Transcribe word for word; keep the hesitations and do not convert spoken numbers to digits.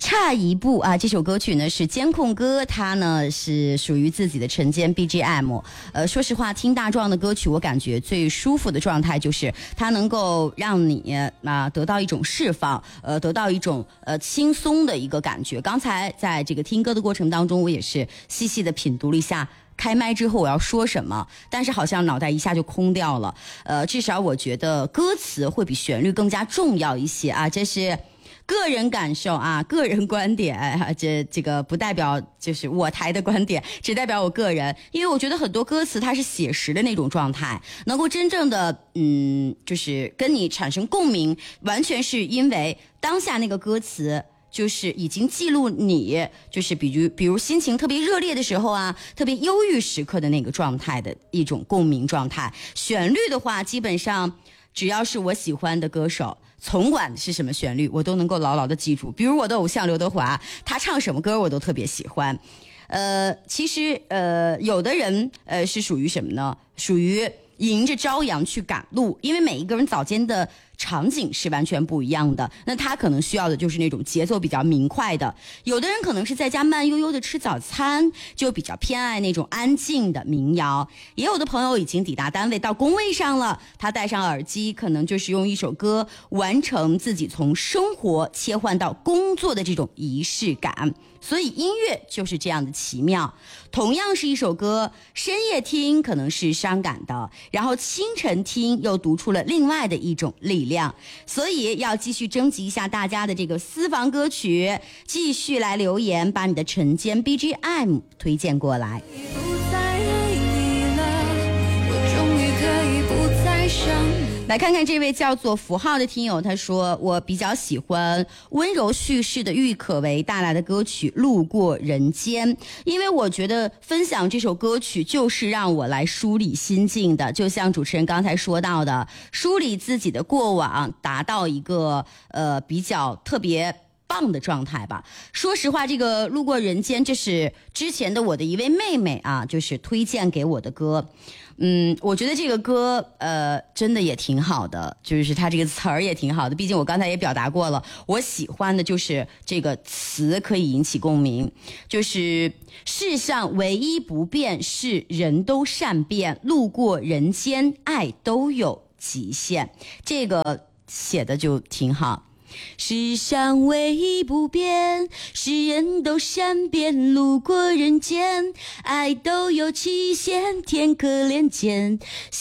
差一步啊，这首歌曲呢是监控歌，它呢是属于自己的晨间 B G M。呃，说实话，听大壮的歌曲，我感觉最舒服的状态就是它能够让你啊、呃、得到一种释放，呃，得到一种呃轻松的一个感觉。刚才在这个听歌的过程当中，我也是细细的品读了一下。开麦之后我要说什么，但是好像脑袋一下就空掉了。呃，至少我觉得歌词会比旋律更加重要一些啊，这是个人感受啊，个人观点，啊、这这个不代表就是我台的观点，只代表我个人。因为我觉得很多歌词它是写实的那种状态，能够真正的嗯，就是跟你产生共鸣，完全是因为当下那个歌词。就是已经记录你，就是比如比如心情特别热烈的时候啊，特别忧郁时刻的那个状态的一种共鸣状态。旋律的话，基本上只要是我喜欢的歌手，从管是什么旋律，我都能够牢牢的记住。比如我的偶像刘德华，他唱什么歌我都特别喜欢。呃，其实呃，有的人呃是属于什么呢？属于迎着朝阳去赶路，因为每一个人早间的场景是完全不一样的，那他可能需要的就是那种节奏比较明快的。有的人可能是在家慢悠悠的吃早餐，就比较偏爱那种安静的民谣。也有的朋友已经抵达单位到工位上了，他戴上耳机，可能就是用一首歌完成自己从生活切换到工作的这种仪式感。所以音乐就是这样的奇妙，同样是一首歌，深夜听可能是伤感的，然后清晨听又读出了另外的一种力量。所以要继续征集一下大家的这个私房歌曲，继续来留言，把你的晨间 B G M 推荐过来。来看看这位叫做符号的听友，他说我比较喜欢温柔叙事的郁可唯带来的歌曲《路过人间》，因为我觉得分享这首歌曲就是让我来梳理心境的，就像主持人刚才说到的，梳理自己的过往，达到一个呃比较特别棒的状态吧。说实话，这个《路过人间》这是之前的我的一位妹妹啊，就是推荐给我的歌。嗯，我觉得这个歌呃真的也挺好的，就是它这个词儿也挺好的，毕竟我刚才也表达过了，我喜欢的就是这个词可以引起共鸣，就是世上唯一不变是人都善变，路过人间爱都有极限，这个写的就挺好。世上唯一不变是人都善变，路过人间爱都有期限，天可怜见。